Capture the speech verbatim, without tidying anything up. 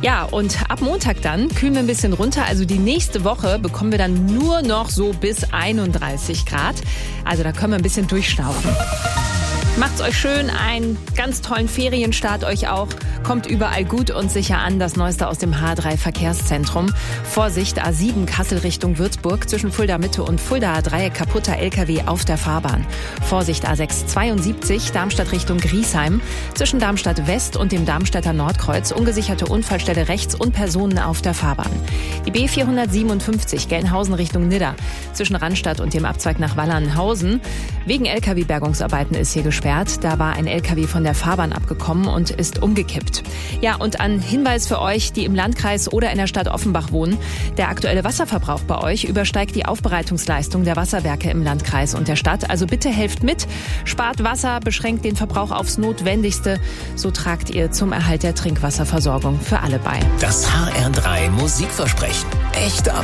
Ja, und ab Montag dann kühlen wir ein bisschen runter. Also die nächste Woche bekommen wir dann nur noch so bis einunddreißig Grad. Also da können wir ein bisschen durchschnaufen. Macht's euch schön, einen ganz tollen Ferienstart euch auch. Kommt überall gut und sicher an. Das Neueste aus dem H drei Verkehrszentrum. Vorsicht, A sieben Kassel Richtung Würzburg. Zwischen Fulda Mitte und Fulda Dreieck kaputter L K W auf der Fahrbahn. Vorsicht, A sechs zweiundsiebzig Darmstadt Richtung Griesheim. Zwischen Darmstadt West und dem Darmstädter Nordkreuz. Ungesicherte Unfallstelle rechts und Personen auf der Fahrbahn. Die B vierhundertsiebenundfünfzig Gelnhausen Richtung Nidda. Zwischen Randstadt und dem Abzweig nach Wallernhausen. Wegen L K W-Bergungsarbeiten ist hier gesperrt. Da war ein L K W von der Fahrbahn abgekommen und ist umgekippt. Ja, und ein Hinweis für euch, die im Landkreis oder in der Stadt Offenbach wohnen. Der aktuelle Wasserverbrauch bei euch übersteigt die Aufbereitungsleistung der Wasserwerke im Landkreis und der Stadt. Also bitte helft mit, spart Wasser, beschränkt den Verbrauch aufs Notwendigste. So tragt ihr zum Erhalt der Trinkwasserversorgung für alle bei. Das H R drei Musikversprechen. Echte